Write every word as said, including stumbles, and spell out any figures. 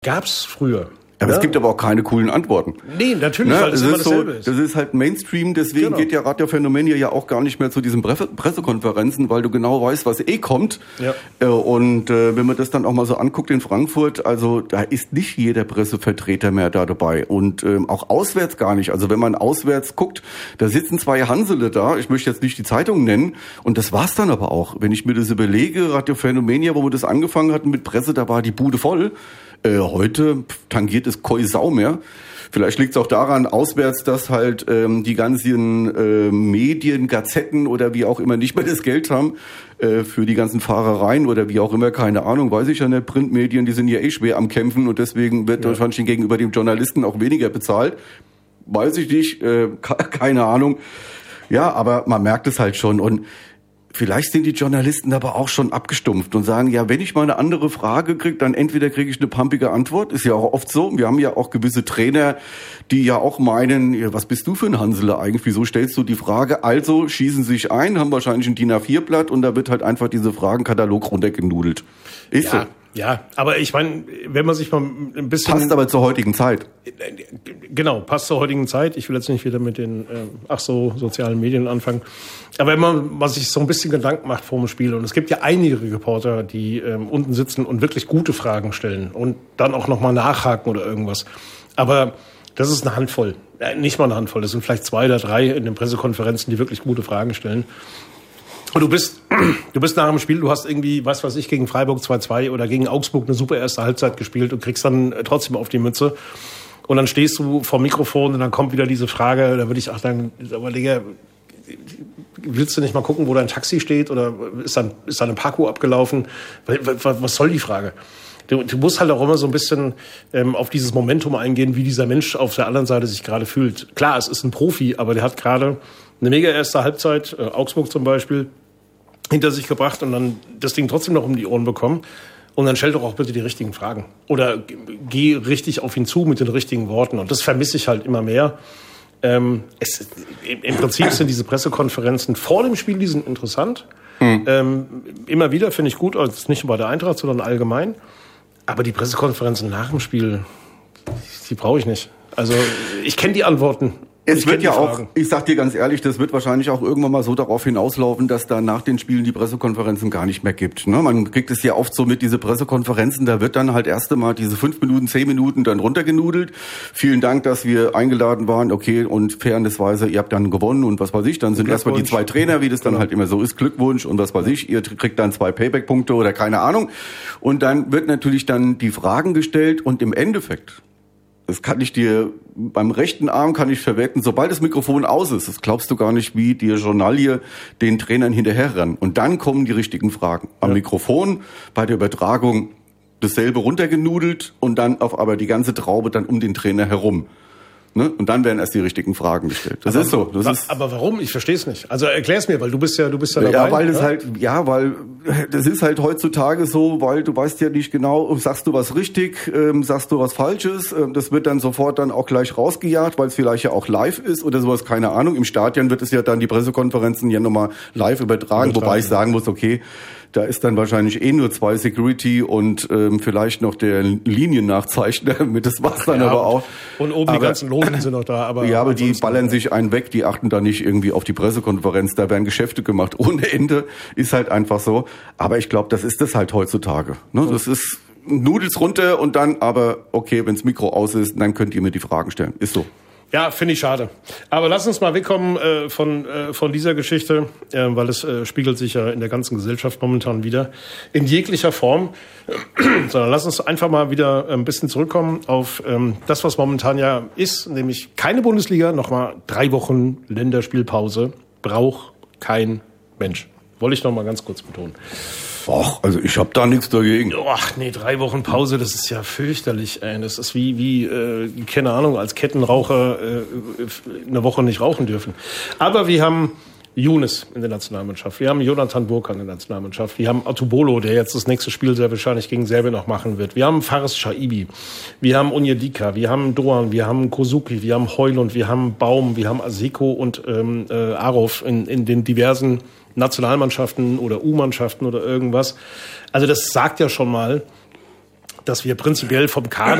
Gab's früher. Aber ja. Es gibt aber auch keine coolen Antworten. Nee, natürlich, ne? weil das, das immer ist dasselbe so, ist. Das ist halt Mainstream, deswegen genau. geht ja Radio Phänomen hier ja auch gar nicht mehr zu diesen Presse- Pressekonferenzen, weil du genau weißt, was eh kommt. Ja. Und äh, wenn man das dann auch mal so anguckt in Frankfurt, also da ist nicht jeder Pressevertreter mehr da dabei. Und ähm, auch auswärts gar nicht. Also wenn man auswärts guckt, da sitzen zwei Hansele da, ich möchte jetzt nicht die Zeitung nennen, und das war's dann aber auch. Wenn ich mir das überlege, Radio Phänomen, wo wir das angefangen hatten mit Presse, da war die Bude voll. Äh, heute tangiert es koi Sau mehr. Vielleicht liegt es auch daran, auswärts, dass halt ähm, die ganzen äh, Medien, Gazetten oder wie auch immer nicht mehr das Geld haben äh, für die ganzen Fahrereien oder wie auch immer, keine Ahnung, weiß ich ja nicht. Printmedien, die sind ja eh schwer am Kämpfen und deswegen wird ja. wahrscheinlich gegenüber dem Journalisten auch weniger bezahlt. Weiß ich nicht, äh, keine Ahnung. Ja, aber man merkt es halt schon und vielleicht sind die Journalisten aber auch schon abgestumpft und sagen, ja, wenn ich mal eine andere Frage kriege, dann entweder kriege ich eine pumpige Antwort, ist ja auch oft so. Wir haben ja auch gewisse Trainer, die ja auch meinen, ja, was bist du für ein Hansele eigentlich, wieso stellst du die Frage? Also schießen sich ein, haben wahrscheinlich ein D I N A vier Blatt und da wird halt einfach diese Fragenkatalog runtergenudelt. Ist ja. so. Ja, aber ich meine, wenn man sich mal ein bisschen... Passt aber zur heutigen Zeit. Genau, passt zur heutigen Zeit. Ich will jetzt nicht wieder mit den, äh, ach so, sozialen Medien anfangen. Aber wenn man, man sich so ein bisschen Gedanken macht vor dem Spiel, und es gibt ja einige Reporter, die ähm, unten sitzen und wirklich gute Fragen stellen und dann auch nochmal nachhaken oder irgendwas. Aber das ist eine Handvoll. Äh, nicht mal eine Handvoll, das sind vielleicht zwei oder drei in den Pressekonferenzen, die wirklich gute Fragen stellen. Und du bist, du bist nach dem Spiel, du hast irgendwie, was weiß ich, gegen Freiburg zwei zwei oder gegen Augsburg eine super erste Halbzeit gespielt und kriegst dann trotzdem auf die Mütze. Und dann stehst du vor dem Mikrofon und dann kommt wieder diese Frage, da würde ich auch sagen, aber Digga, willst du nicht mal gucken, wo dein Taxi steht oder ist dann, ist dann ein Parkour abgelaufen? Was soll die Frage? Du, du musst halt auch immer so ein bisschen ähm, auf dieses Momentum eingehen, wie dieser Mensch auf der anderen Seite sich gerade fühlt. Klar, es ist ein Profi, aber der hat gerade eine mega erste Halbzeit, äh, Augsburg zum Beispiel, hinter sich gebracht und dann das Ding trotzdem noch um die Ohren bekommen. Und dann stell doch auch bitte die richtigen Fragen. Oder g- geh richtig auf ihn zu mit den richtigen Worten. Und das vermisse ich halt immer mehr. Ähm, es, im Prinzip sind diese Pressekonferenzen vor dem Spiel, die sind interessant. Mhm. Ähm, immer wieder finde ich gut, also nicht nur bei der Eintracht, sondern allgemein. Aber die Pressekonferenzen nach dem Spiel, die brauche ich nicht. Also ich kenne die Antworten. Es wird ja auch, ich sag dir ganz ehrlich, das wird wahrscheinlich auch irgendwann mal so darauf hinauslaufen, dass da nach den Spielen die Pressekonferenzen gar nicht mehr gibt. Ne? Man kriegt es ja oft so mit, diese Pressekonferenzen, da wird dann halt erst einmal diese fünf Minuten, zehn Minuten dann runtergenudelt. Vielen Dank, dass wir eingeladen waren, okay, und fairnessweise, ihr habt dann gewonnen und was weiß ich, dann sind erstmal die zwei Trainer, wie das dann halt immer so ist, Glückwunsch und was weiß ich, ihr kriegt dann zwei Payback-Punkte oder keine Ahnung. Und dann wird natürlich dann die Fragen gestellt und im Endeffekt, das kann ich dir, beim rechten Arm kann ich verwetten, sobald das Mikrofon aus ist, das glaubst du gar nicht, wie die Journalie den Trainern hinterherrennen. Und dann kommen die richtigen Fragen. Am ja. Mikrofon, bei der Übertragung dasselbe runtergenudelt und dann auf aber die ganze Traube dann um den Trainer herum. Ne? Und dann werden erst die richtigen Fragen gestellt. Das aber, ist so. Das wa- ist aber warum? Ich verstehe es nicht. Also erklär's mir, weil du bist ja, du bist ja dabei. Ja, weil es ja? halt, ja, weil das ist halt heutzutage so, weil du weißt ja nicht genau, sagst du was richtig, ähm, sagst du was Falsches. Ähm, das wird dann sofort dann auch gleich rausgejagt, weil es vielleicht ja auch live ist oder sowas, keine Ahnung. Im Stadion wird es ja dann die Pressekonferenzen ja nochmal live übertragen, übertragen, wobei ich sagen muss, okay, da ist dann wahrscheinlich eh nur zwei Security und ähm, vielleicht noch der Liniennachzeichner mit, das war's dann ja, aber auch. Und oben aber, die ganzen Logen sind noch da. Aber ja, aber die ballern sich einen weg, die achten da nicht irgendwie auf die Pressekonferenz, da werden Geschäfte gemacht ohne Ende, ist halt einfach so. Aber ich glaube, das ist das halt heutzutage. Ne? Das ist Nudels runter und dann, aber okay, wenns Mikro aus ist, dann könnt ihr mir die Fragen stellen. Ist so. Ja, finde ich schade. Aber lass uns mal wegkommen äh, von äh, von dieser Geschichte, äh, weil es äh, spiegelt sich ja in der ganzen Gesellschaft momentan wieder in jeglicher Form. Sondern lass uns einfach mal wieder ein bisschen zurückkommen auf ähm, das, was momentan ja ist, nämlich keine Bundesliga, nochmal drei Wochen Länderspielpause, braucht kein Mensch. Wollte ich noch mal ganz kurz betonen. Ach, also ich habe da nichts dagegen. Ach nee, drei Wochen Pause, das ist ja fürchterlich. Ey. Das ist wie, wie äh, keine Ahnung, als Kettenraucher äh, eine Woche nicht rauchen dürfen. Aber wir haben Younes in der Nationalmannschaft, wir haben Jonathan Burkan in der Nationalmannschaft, wir haben Atubolo, der jetzt das nächste Spiel sehr wahrscheinlich gegen Serbien noch machen wird. Wir haben Faris Shaibi, wir haben Onyedika, wir haben Doan, wir haben Kosuki, wir haben Højlund, wir haben Baum, wir haben Aseko und ähm, äh, Arov in, in den diversen Nationalmannschaften oder U-Mannschaften oder irgendwas. Also das sagt ja schon mal, dass wir prinzipiell vom Kader